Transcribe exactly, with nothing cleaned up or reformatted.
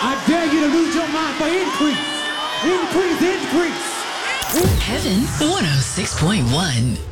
I dare you to lose your mind for increase. Increase, increase. Heaven one oh six point one.